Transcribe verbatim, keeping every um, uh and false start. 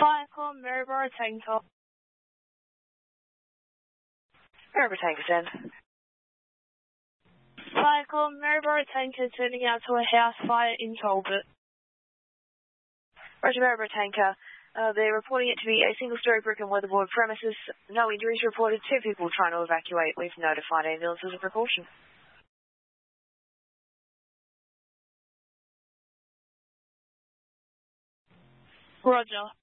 Fire call, Maryborough Tanker. Maryborough Tanker, send. Fire call, Maryborough Tanker turning out to a house fire in Talbot. Roger, Maryborough Tanker. Uh, they're reporting it to be a single-story brick and weatherboard premises. No injuries reported. Two people trying to evacuate. We've notified ambulance as a precaution. Roger.